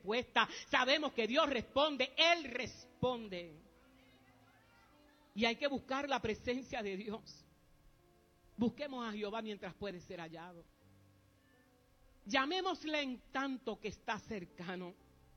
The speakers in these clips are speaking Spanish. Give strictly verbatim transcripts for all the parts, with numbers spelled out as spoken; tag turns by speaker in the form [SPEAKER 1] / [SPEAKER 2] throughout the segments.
[SPEAKER 1] respuesta. Sabemos que Dios responde, Él responde. Y hay que buscar la presencia de Dios. Busquemos a Jehová mientras puede ser hallado. Llamémosle en tanto que está cercano.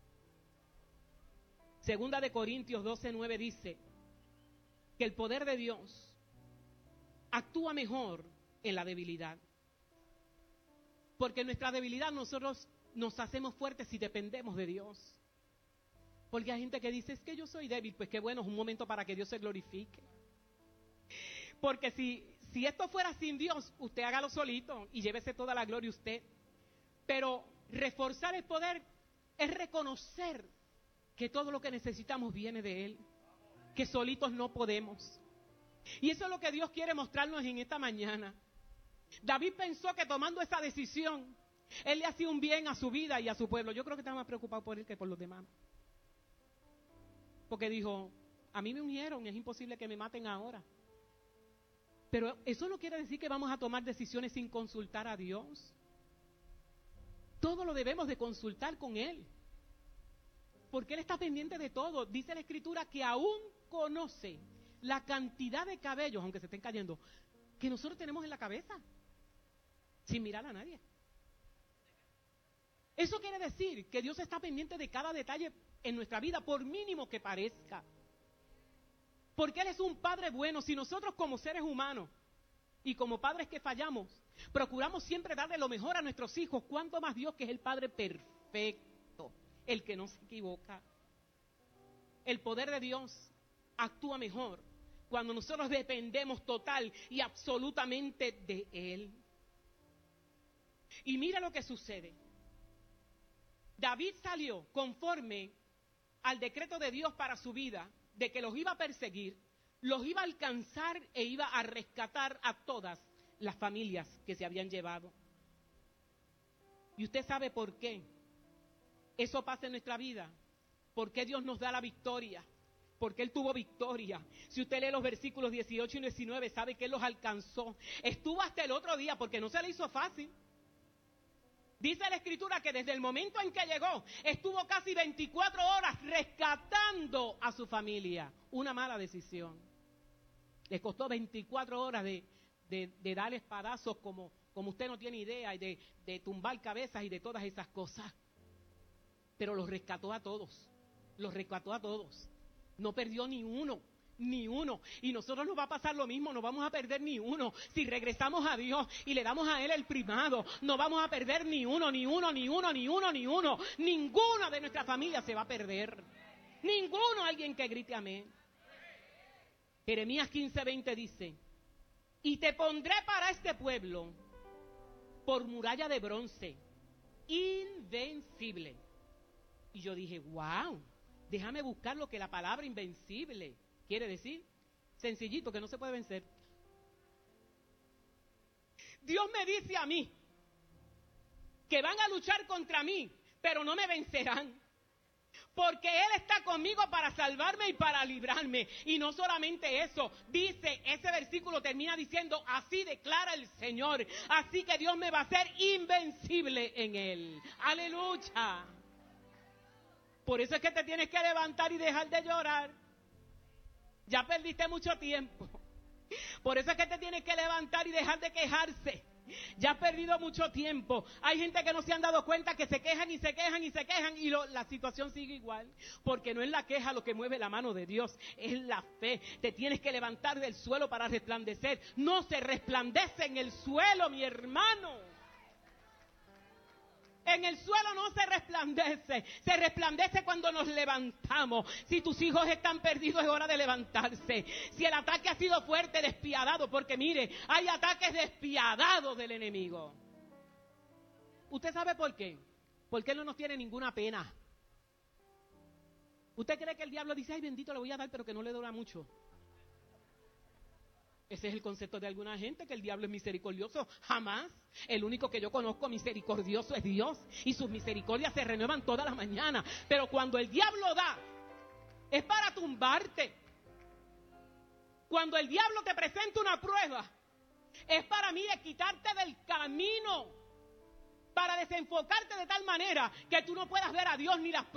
[SPEAKER 1] Segunda de Corintios doce nueve dice que el poder de Dios actúa mejor en la debilidad. Porque en nuestra debilidad nosotros nos hacemos fuertes si dependemos de Dios. Porque hay gente que dice, es que yo soy débil. Pues qué bueno, es un momento para que Dios se glorifique. Porque si, si esto fuera sin Dios, usted hágalo solito y llévese toda la gloria usted. Pero reforzar el poder es reconocer que todo lo que necesitamos viene de Él. Que solitos no podemos. Y eso es lo que Dios quiere mostrarnos en esta mañana. David pensó que tomando esa decisión, él le hacía un bien a su vida y a su pueblo. Yo creo que estaba más preocupado por él que por los demás. Porque dijo, a mí me unieron, es imposible que me maten ahora. Pero eso no quiere decir que vamos a tomar decisiones sin consultar a Dios. Todo lo debemos de consultar con Él. Porque Él está pendiente de todo. Dice la Escritura que aún conoce la cantidad de cabellos, aunque se estén cayendo, que nosotros tenemos en la cabeza, sin mirar a nadie. Eso quiere decir que Dios está pendiente de cada detalle en nuestra vida, por mínimo que parezca. Porque Él es un Padre bueno. Si nosotros como seres humanos y como padres que fallamos, procuramos siempre darle lo mejor a nuestros hijos, ¿cuánto más Dios, que es el Padre perfecto, el que no se equivoca? El poder de Dios actúa mejor cuando nosotros dependemos total y absolutamente de Él. Y mira lo que sucede. David salió conforme al decreto de Dios para su vida, de que los iba a perseguir, los iba a alcanzar e iba a rescatar a todas las familias que se habían llevado. Y usted sabe por qué eso pasa en nuestra vida. ¿Por qué Dios nos da la victoria? Porque Él tuvo victoria. Si usted lee los versículos dieciocho y diecinueve, sabe que Él los alcanzó. Estuvo hasta el otro día, porque no se le hizo fácil. Dice la Escritura que desde el momento en que llegó, estuvo casi veinticuatro horas rescatando a su familia. Una mala decisión. Le costó veinticuatro horas de, de, de dar espadazos como, como usted no tiene idea, y de, de tumbar cabezas y de todas esas cosas. Pero los rescató a todos. Los rescató a todos. No perdió ni uno. Ni uno. Y nosotros nos va a pasar lo mismo, no vamos a perder ni uno. Si regresamos a Dios y le damos a Él el primado, no vamos a perder ni uno, ni uno, ni uno, ni uno, ni uno. Ninguno de nuestra familia se va a perder. Ninguno. Alguien que grite amén. Jeremías quince veinte dice: y te pondré para este pueblo por muralla de bronce, invencible. Y yo dije, wow, déjame buscar lo que la palabra invencible quiere decir. Sencillito, que no se puede vencer. Dios me dice a mí que van a luchar contra mí, pero no me vencerán. Porque Él está conmigo para salvarme y para librarme. Y no solamente eso, dice, ese versículo termina diciendo, así declara el Señor. Así que Dios me va a hacer invencible en Él. Aleluya. Por eso es que te tienes que levantar y dejar de llorar. Ya perdiste mucho tiempo. Por eso es que te tienes que levantar y dejar de quejarse. Ya has perdido mucho tiempo. Hay gente que no se han dado cuenta que se quejan y se quejan y se quejan y lo, la situación sigue igual. Porque no es la queja lo que mueve la mano de Dios, es la fe. Te tienes que levantar del suelo para resplandecer. No se resplandece en el suelo, mi hermano. En el suelo no se resplandece, se resplandece cuando nos levantamos. Si tus hijos están perdidos, es hora de levantarse. Si el ataque ha sido fuerte, despiadado, porque mire, hay ataques despiadados del enemigo. ¿Usted sabe por qué? Porque Él no nos tiene ninguna pena. ¿Usted cree que el diablo dice, ay bendito, le voy a dar, pero que no le dura mucho? Ese es el concepto de alguna gente, que el diablo es misericordioso. Jamás. El único que yo conozco misericordioso es Dios. Y sus misericordias se renuevan todas las mañanas. Pero cuando el diablo da, es para tumbarte. Cuando el diablo te presenta una prueba, es para, mire, quitarte del camino. para desenfocarte de tal manera que tú no puedas ver a Dios ni las